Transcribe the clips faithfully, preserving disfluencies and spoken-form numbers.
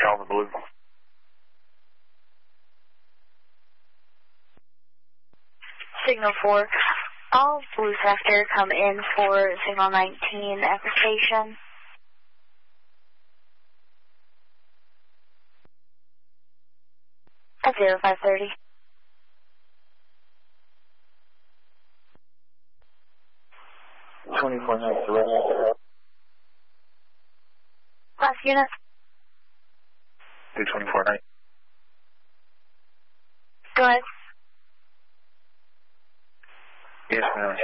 call the blue. Signal four. All blue sector come in for signal nineteen at the station. At zero five thirty. twenty-four nights direct. Last unit. two twenty-four night. Go ahead. Yes, ma'am.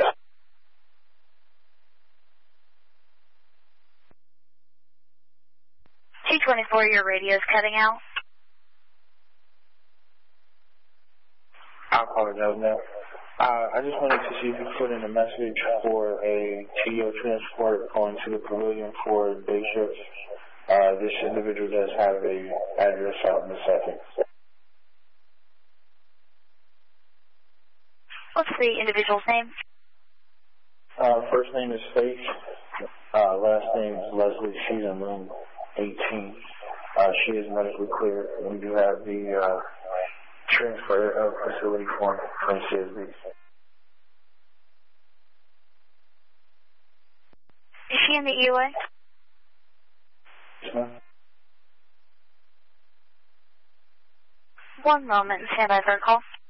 two twenty-four, your radio's cutting out. I apologize now. Uh, I just wanted to see if you could put in a message for a T O transport going to the pavilion for day shift. Uh, this individual does have a address out in a second. What's the individual's name? Uh, first name is Faith. Uh, last name is Leslie. She's in room eighteen. Uh, she is medically cleared. We do have the uh, transfer of facility form from C S B. Is she in the E U A? Yes, ma'am. One moment, stand by for a call.